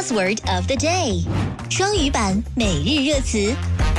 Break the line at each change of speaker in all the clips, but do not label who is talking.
Buzzword of the day， 双语版每日热词。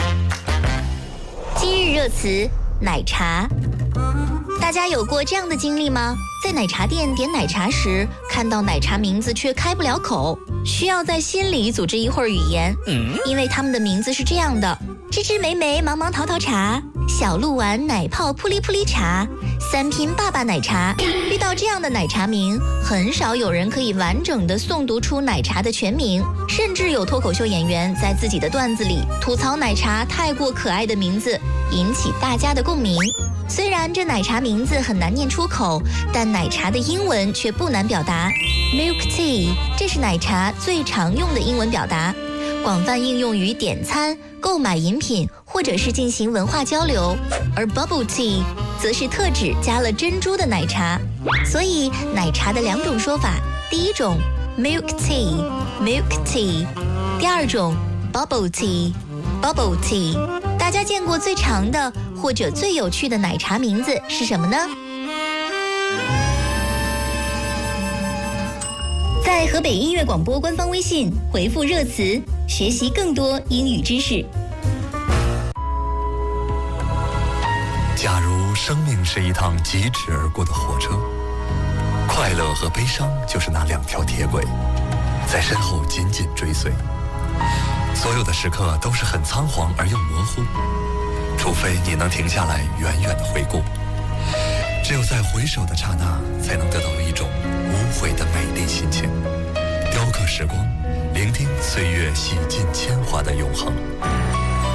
今日热词：奶茶。大家有过这样的经历吗？在奶茶店点奶茶时，看到奶茶名字却开不了口，需要在心里组织一会儿语言，因为他们的名字是这样的：芝芝美美茫茫桃桃茶，小鹿丸奶泡扑哩扑哩茶，三拼爸爸奶茶。遇到这样的奶茶名，很少有人可以完整地诵读出奶茶的全名，甚至有脱口秀演员在自己的段子里吐槽奶茶太过可爱的名字，引起大家的共鸣。虽然这奶茶名字很难念出口，但奶茶的英文却不难表达。Milk tea， 这是奶茶最常用的英文表达，广泛应用于点餐、购买饮品或者是进行文化交流。而 bubble tea 则是特指加了珍珠的奶茶。所以奶茶的两种说法，第一种 milk tea， 第二种 bubble tea。大家见过最长的或者最有趣的奶茶名字是什么呢？在河北音乐广播官方微信回复热词，学习更多英语知识。
假如生命是一趟疾驰而过的火车，快乐和悲伤就是那两条铁轨，在身后紧紧追随。所有的时刻都是很仓皇而又模糊，除非你能停下来远远地回顾。只有在回首的刹那，才能得到一种无悔的美丽心情，雕刻时光，聆听岁月洗尽铅华的永恒。